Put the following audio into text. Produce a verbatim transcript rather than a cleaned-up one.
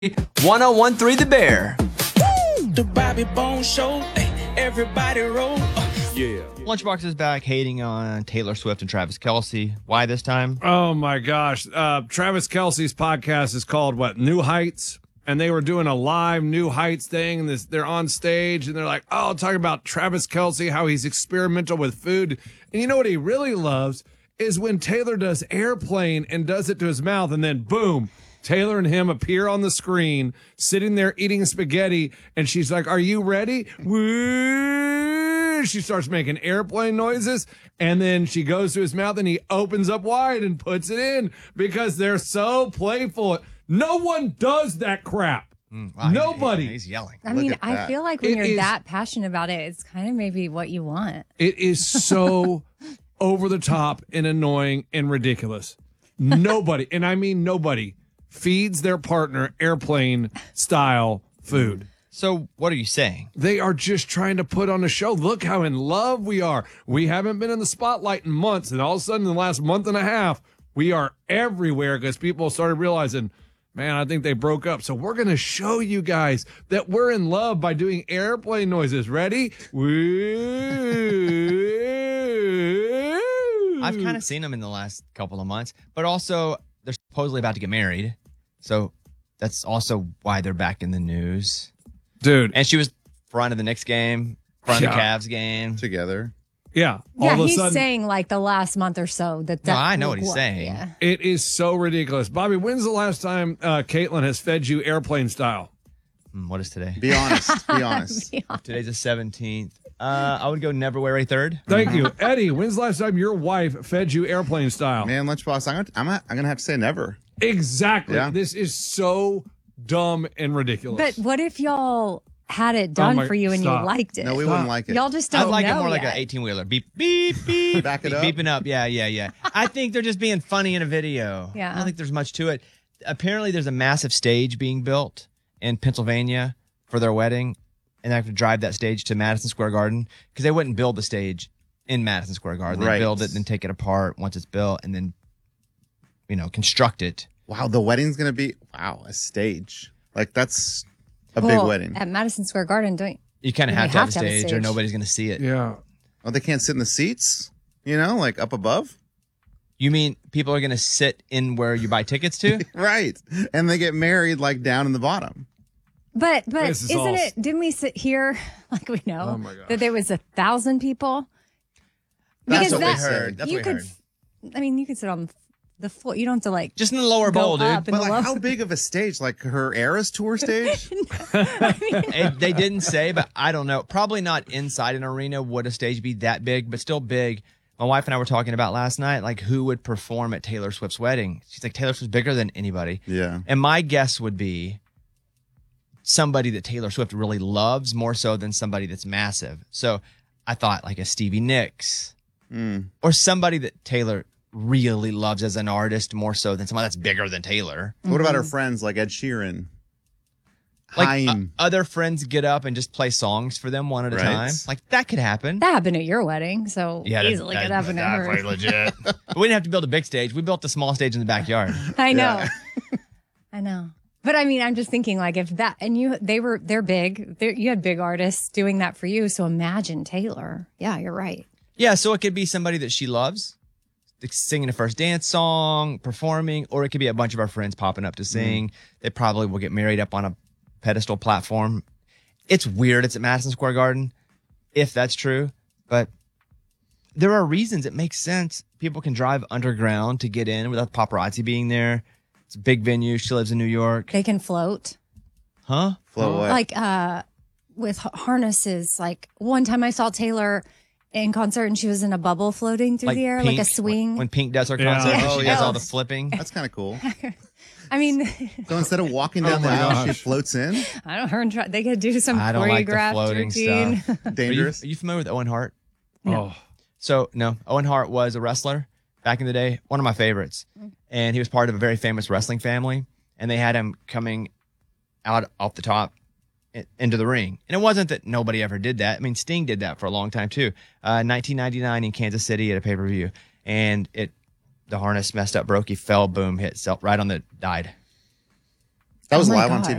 one oh one point three The Bear. The Bobby Bones Show. Everybody roll. Yeah. Lunchbox is back hating on Taylor Swift and Travis Kelce. Why this time? Oh, my gosh. Uh, Travis Kelce's podcast is called, what, New Heights? And they were doing a live New Heights thing. And this, they're on stage, and they're like, oh, talking about Travis Kelce, how he's experimental with food. And you know what he really loves is when Taylor does Airplane and does it to his mouth, and then boom, Taylor and him appear on the screen, sitting there eating spaghetti, and she's like, are you ready? Woo! She starts making airplane noises, and then she goes to his mouth, and he opens up wide and puts it in because they're so playful. No one does that crap. Mm, wow, Nobody. He's, he's yelling. I Look mean, at I that. feel like when It you're is- that passionate about it, it's kind of maybe what you want. It is so over the top and annoying and ridiculous. Nobody, and I mean nobody, feeds their partner airplane style food. So what are you saying? They are just trying to put on a show. Look how in love we are. We haven't been in the spotlight in months, and all of a sudden in the last month and a half, we are everywhere because people started realizing, man, I think they broke up. So we're going to show you guys that we're in love by doing airplane noises. Ready? Woo! I've kind of seen them in the last couple of months, but also they're supposedly about to get married. So that's also why they're back in the news. Dude. And she was front of the Knicks game, front of the Yeah. Cavs game. Together. Yeah. All Yeah, of a he's sudden, saying like the last month or so that that. No, I know what he's saying. Yeah. it is so ridiculous. Bobby, when's the last time uh, Caitlin has fed you airplane style? Hmm, what is today? Be honest. Be honest. Today's the seventeenth. Uh, I would go February third. Thank you. Eddie, when's the last time your wife fed you airplane style? Man, Lunchbox, I'm gonna, I'm, gonna, I'm gonna have to say never. Exactly. Yeah. This is so dumb and ridiculous. But what if y'all had it done my- for you and stop. you liked it? No, we wouldn't like it. Y'all just I'd don't like it know more like yet. an eighteen-wheeler. Beep, beep, beep. Back it beep, up. Beeping up. Yeah, yeah, yeah. I think they're just being funny in a video. Yeah. I don't think there's much to it. Apparently, there's a massive stage being built in Pennsylvania for their wedding, and they have to drive that stage to Madison Square Garden because they wouldn't build the stage in Madison Square Garden. They Right. build it and then take it apart once it's built and then, you know, construct it. Wow, the wedding's gonna be wow, a stage. Like that's a Well, big wedding. at Madison Square Garden. Don't You kind of You have to have, have a to have a stage, or stage. nobody's going to see it. yeah. Oh, they can't sit in the seats, you know, like up above? You mean people are going to sit in where you buy tickets to? Right. And they get married like down in the bottom. But but This is isn't all- it? Didn't we sit here like we know Oh my gosh. that there was a thousand people? That's Because what we that- heard. That's you what we could. heard. I mean, you could sit on the floor. You don't have to like Just in the lower go bowl, dude. up in But the like lower. how big of a stage? Like her Eras tour stage? It- they didn't say, but I don't know. Probably not inside an arena would a stage be that big, but still big. My wife and I were talking about last night, like who would perform at Taylor Swift's wedding. She's like, Taylor Swift's bigger than anybody. Yeah. And my guess would be somebody that Taylor Swift really loves more so than somebody that's massive. So I thought like a Stevie Nicks Mm. or somebody that Taylor really loves as an artist more so than somebody that's bigger than Taylor. What about her friends like Ed Sheeran? Like uh, Haim. other friends get up and just play songs for them one at a Right. time. Like that could happen. That happened at your wedding, so Yeah, that- easily that- could happen at hers. legit. But we didn't have to build a big stage. We built a small stage in the backyard. I know, I know. But I mean, I'm just thinking like if that and you, they were they're big. They're, you had big artists doing that for you. So imagine Taylor. Yeah, you're right. Yeah, so it could be somebody that she loves, like singing a first dance song, performing, or it could be a bunch of our friends popping up to sing. They probably will get married up on a pedestal platform. It's weird. It's at Madison Square Garden, if that's true. But there are reasons it makes sense. People can drive underground to get in without paparazzi being there. It's a big venue. She lives in New York. They can float Huh? Float what? like uh with h- harnesses. Like one time I saw Taylor in concert and she was in a bubble floating through the air, like a Pink, swing. When, when Pink does her Yeah. concert, and Oh, she yeah. does all the flipping. That's kind of cool. I mean, So instead of walking down Oh the my aisle, she gosh. floats in? I don't her and try, they could do some I don't like the choreographed floating routine. stuff. Are you, Dangerous? are you familiar with Owen Hart? Oh. So, no, Owen Hart was a wrestler back in the day, one of my favorites. And he was part of a very famous wrestling family. And they had him coming out off the top i- into the ring. And it wasn't that nobody ever did that. I mean, Sting did that for a long time, too. Uh, nineteen ninety-nine in Kansas City at a pay-per-view. And it, the harness messed up, broke. He fell, boom, hit self right on the, died. That was Oh my live on God. T V.